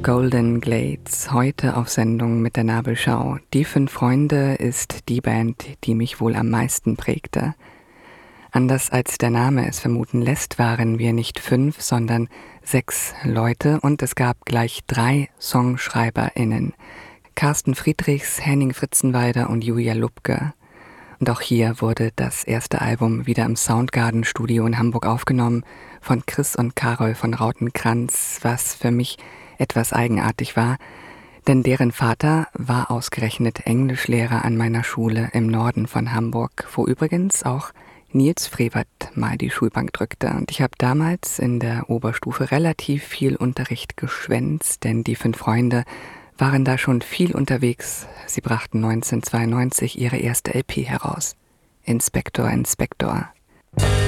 Golden Glades, heute auf Sendung mit der Nabelschau. Die 5 Freunde ist die Band, die mich wohl am meisten prägte. Anders als der Name es vermuten lässt, waren wir nicht 5, sondern 6 Leute und es gab gleich 3 SongschreiberInnen. Carsten Friedrichs, Henning Fritzenweider und Julia Lubke. Und auch hier wurde das erste Album wieder im Soundgarden Studio in Hamburg aufgenommen von Chris und Carol von Rautenkranz, was für mich etwas eigenartig war, denn deren Vater war ausgerechnet Englischlehrer an meiner Schule im Norden von Hamburg, wo übrigens auch Nils Frevert mal die Schulbank drückte. Und ich habe damals in der Oberstufe relativ viel Unterricht geschwänzt, denn die 5 Freunde waren da schon viel unterwegs. Sie brachten 1992 ihre erste LP heraus. Inspektor, Inspektor.